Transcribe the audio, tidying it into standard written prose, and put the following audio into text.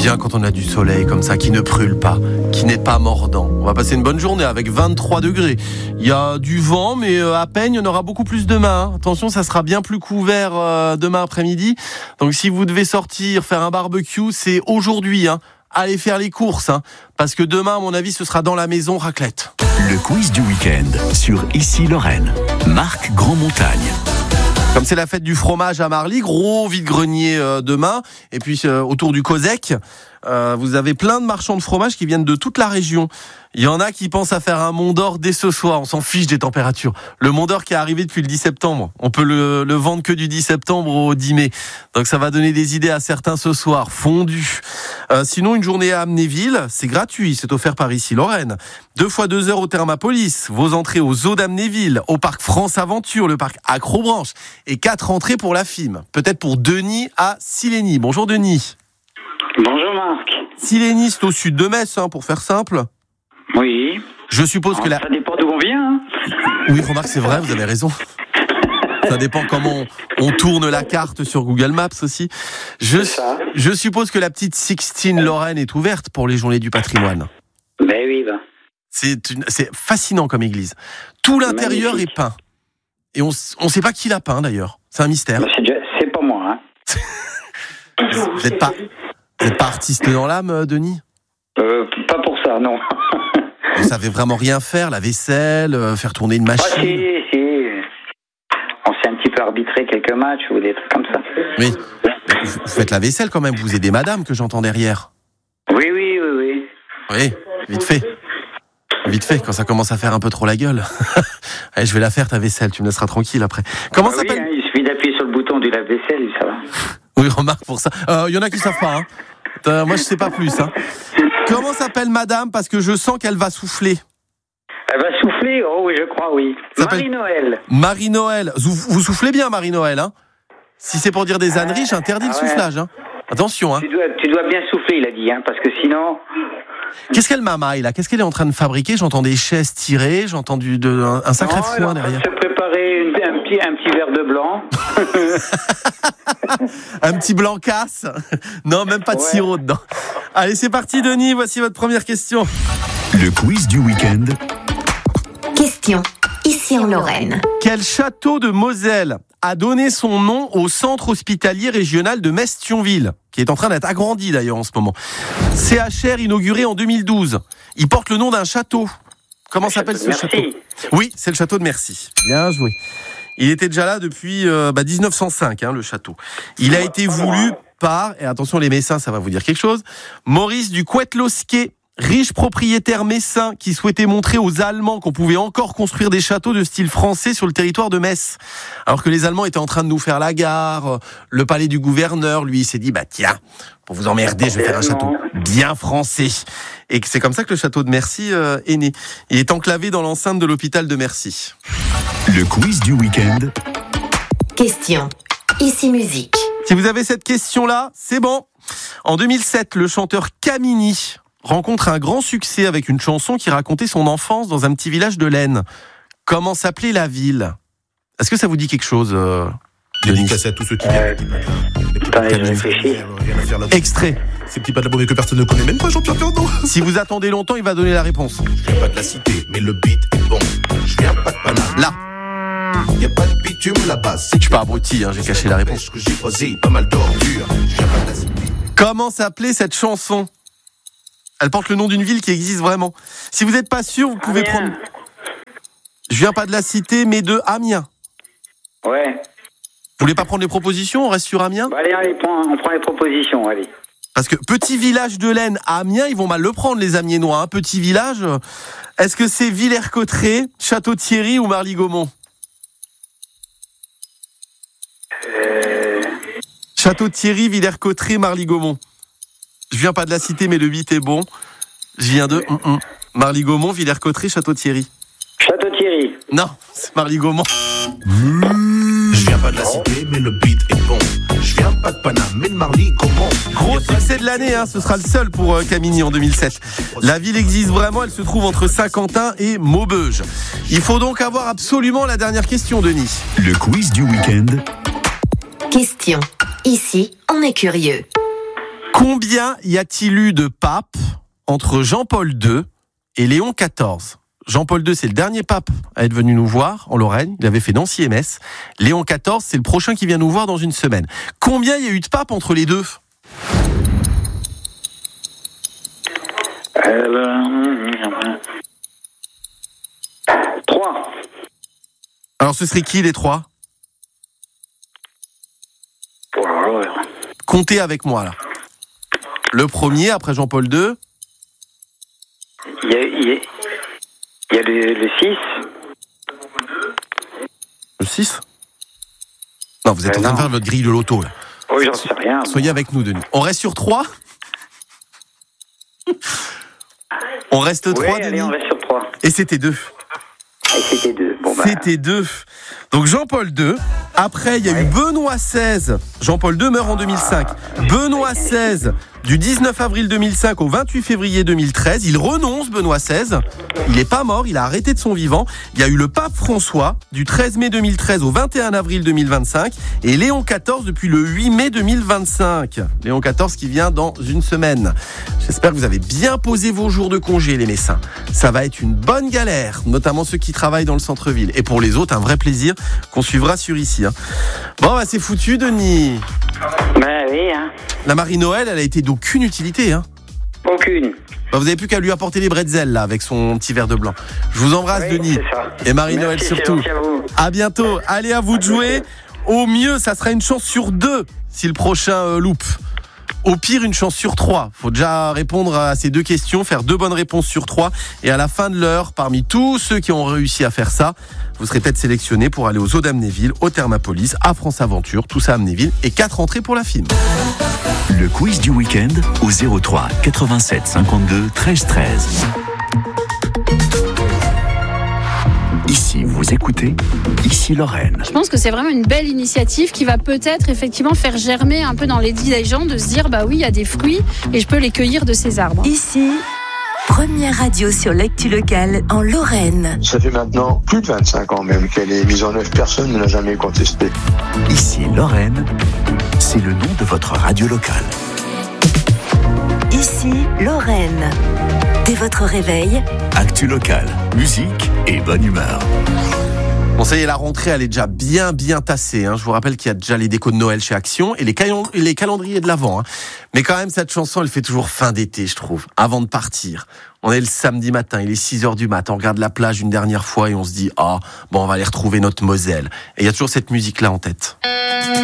bien quand on a du soleil comme ça, qui ne brûle pas, qui n'est pas mordant. On va passer une bonne journée avec 23 degrés. Il y a du vent, mais à peine, il y en aura beaucoup plus demain. Attention, ça sera bien plus couvert demain après-midi. Donc si vous devez sortir, faire un barbecue, c'est aujourd'hui. Allez faire les courses, parce que demain, à mon avis, ce sera dans la maison raclette. Le quiz du week-end sur Ici Lorraine. Marc Grandmontagne. Comme c'est la fête du fromage à Marly, gros vide-grenier demain. Et puis autour du Cosec, vous avez plein de marchands de fromage qui viennent de toute la région. Il y en a qui pensent à faire un Mont d'Or dès ce soir. On s'en fiche des températures. Le Mont d'Or qui est arrivé depuis le 10 septembre. On peut le vendre que du 10 septembre au 10 mai. Donc ça va donner des idées à certains ce soir. Fondu. Sinon, une journée à Amnéville, c'est gratuit. C'est offert par Ici Lorraine. 2 fois 2 heures au Thermapolis. Vos entrées au Zoo d'Amnéville, au parc France Aventure, le parc Acrobranche. Et 4 entrées pour la FIM. Peut-être pour Denis à Silény. Bonjour Denis. Bonjour Marc. Silény, c'est au sud de Metz, pour faire simple. Oui. Je suppose que Ça dépend d'où on vient. Oui, remarque, c'est vrai, vous avez raison. Ça dépend comment on tourne la carte sur Google Maps aussi. Je suppose que la petite Sixtine Lorraine est ouverte pour les journées du patrimoine. Ben oui, C'est fascinant comme église. Tout l'intérieur magnifique. est peint. Et on sait pas qui l'a peint d'ailleurs. C'est un mystère. Ben, c'est pas moi. Vous n'êtes pas artiste dans l'âme, Denis ? Pas pour ça, non. Vous savez vraiment rien faire, la vaisselle, faire tourner une machine. Si. On s'est un petit peu arbitré quelques matchs ou des trucs comme ça. Oui. Vous faites la vaisselle quand même, vous aidez madame que j'entends derrière. Oui. Oui, vite fait, quand ça commence à faire un peu trop la gueule. Allez, je vais la faire ta vaisselle, tu me laisseras tranquille après. Comment ça s'appelle ? Il suffit d'appuyer sur le bouton du lave-vaisselle et ça va. Oui, remarque pour ça. Y en a qui savent pas. Moi, je sais pas plus. Comment s'appelle madame ? Parce que je sens qu'elle va souffler. Elle va souffler ? Oh oui, je crois, oui. Marie-Noël. Marie-Noël. Vous soufflez bien, Marie-Noël, Si c'est pour dire des âneries, j'interdis le soufflage, Attention, Tu dois bien souffler, il a dit, parce que sinon... Qu'est-ce qu'elle m'amaille, là ? Qu'est-ce qu'elle est en train de fabriquer ? J'entends des chaises tirées, j'entends un sacré foin derrière. Elle va se préparer un petit verre de blanc. Un petit blanc casse ? Non, même pas de sirop dedans. Allez, c'est parti, Denis, voici votre première question. Le quiz du week-end. Question. Ici en Lorraine. Quel château de Moselle a donné son nom au centre hospitalier régional de Metz-Thionville, qui est en train d'être agrandi d'ailleurs en ce moment. CHR inauguré en 2012. Il porte le nom d'un château. Comment s'appelle ce château ? Oui, c'est le château de Mercy. Bien joué. Il était déjà là depuis 1905, le château. Il a été voulu par, et attention les Messins, ça va vous dire quelque chose, Maurice du Quetlosquet, riche propriétaire messin qui souhaitait montrer aux Allemands qu'on pouvait encore construire des châteaux de style français sur le territoire de Metz. Alors que les Allemands étaient en train de nous faire la gare, le palais du gouverneur, lui, il s'est dit, tiens, pour vous emmerder, je vais faire un château bien français. Et c'est comme ça que le château de Mercy est né. Il est enclavé dans l'enceinte de l'hôpital de Mercy. Le quiz du week-end. Question. Ici musique. Si vous avez cette question-là, c'est bon. En 2007, le chanteur Camini rencontre un grand succès avec une chanson qui racontait son enfance dans un petit village de l'Aisne. Comment s'appelait la ville ? Est-ce que ça vous dit quelque chose, Dédicacé à tous ceux qui viennent. Attendez, je réfléchis. Extrait. Ces petits pas de la bombe que personne ne connaît, même pas Jean-Pierre Ferrand. Si vous attendez longtemps, il va donner la réponse. Je viens pas de la cité, mais le beat est bon. Je viens pas de Paname. Là. Y a pas de bitume là-bas. Je suis pas abruti, j'ai caché la réponse. Que j'ai croisé pas mal d'ordures. Je viens pas de la cité. Comment s'appelait cette chanson ? Elle porte le nom d'une ville qui existe vraiment. Si vous n'êtes pas sûr, vous pouvez prendre... Je viens pas de la cité, mais de Amiens. Ouais. Vous voulez pas prendre les propositions ? On reste sur Amiens ? Allez, on prend les propositions, allez. Parce que petit village de l'Aisne à Amiens, ils vont mal le prendre, les Amiénois. Petit village, est-ce que c'est Villers-Cotterêts, Château-Thierry ou Marly-Gaumont ? Château-Thierry, Villers-Cotterêts, Marly-Gaumont. Je viens pas de la cité, mais le 8 est bon. Je viens de Marly-Gaumont, Villers-Cotterêts, Château-Thierry. Château-Thierry. Non, c'est Marly-Gaumont. Je viens pas de la cité, mais le beat est bon. Je viens pas de Paname, mais de Marly-Gaumont. Gros succès de l'année, ce sera le seul pour Camini en 2007. La ville existe vraiment, elle se trouve entre Saint-Quentin et Maubeuge. Il faut donc avoir absolument la dernière question, Denis. Le quiz du week-end. Question. Ici, on est curieux. Combien y a-t-il eu de papes entre Jean-Paul II et Léon XIV ? Jean-Paul II, c'est le dernier pape à être venu nous voir en Lorraine. Il avait fait Nancy et Metz. Léon XIV, c'est le prochain qui vient nous voir dans une semaine. Combien il y a eu de papes entre les deux ? Trois. Alors, ce serait qui, les trois ? Oh, Comptez avec moi, là. Le premier, après Jean-Paul II. Il y a le 6. Le 6 ? Non, vous êtes en train de faire votre grille de loto, là. Oui, j'en sais rien. Soyez avec nous, Denis. On reste sur 3 ? On reste 3, Oui, Denis. allez, on reste sur 3. Et c'était 2. Et c'était 2. Bon, C'était 2. Donc Jean-Paul II. Après, il y a eu Benoît XVI. Jean-Paul II meurt en 2005. Benoît XVI, du 19 avril 2005 au 28 février 2013. Il renonce, Benoît XVI. Il n'est pas mort, il a arrêté de son vivant. Il y a eu le pape François, du 13 mai 2013 au 21 avril 2025. Et Léon XIV depuis le 8 mai 2025. Léon XIV qui vient dans une semaine. J'espère que vous avez bien posé vos jours de congé, les Messins. Ça va être une bonne galère, notamment ceux qui travaillent dans le centre-ville. Et pour les autres, un vrai plaisir qu'on suivra sur ici. Bon, bah, c'est foutu, Denis. Ben oui, hein. La Marie-Noël, elle a été d'aucune utilité, hein. Aucune. Bah, vous avez plus qu'à lui apporter les bretzels, là, avec son petit verre de blanc. Je vous embrasse, Oui, Denis. c'est ça. Et Marie-Noël Merci, surtout. c'est gentil à vous. À bientôt. Allez, à vous de jouer. Au mieux, ça sera une chance sur 2 si le prochain loupe. Au pire, une chance sur 3. Faut déjà répondre à ces 2 questions, faire 2 bonnes réponses sur 3. Et à la fin de l'heure, parmi tous ceux qui ont réussi à faire ça, vous serez peut-être sélectionné pour aller aux Eaux d'Amnéville, au Thermapolis, à France Aventure, tout ça à Amnéville, et 4 entrées pour la film. Le quiz du week-end au 03 87 52 13 13. Ici, vous écoutez Ici Lorraine. Je pense que c'est vraiment une belle initiative qui va peut-être effectivement faire germer un peu dans les idées des gens de se dire bah oui, il y a des fruits et je peux les cueillir de ces arbres. Ici, première radio sur l'actu locale en Lorraine. Ça fait maintenant plus de 25 ans même qu'elle est mise en œuvre, personne ne l'a jamais contestée. Ici Lorraine, c'est le nom de votre radio locale. Ici, Lorraine. Dès votre réveil, Actu locale, musique et bonne humeur. Bon, ça y est, la rentrée, elle est déjà bien tassée. Hein. Je vous rappelle qu'il y a déjà les décos de Noël chez Action et les calendriers de l'Avent. Hein. Mais quand même, cette chanson, elle fait toujours fin d'été, je trouve, avant de partir. On est le samedi matin, il est 6h du matin, on regarde la plage une dernière fois et on se dit « Ah, bon, on va aller retrouver notre Moselle ». Et il y a toujours cette musique-là en tête.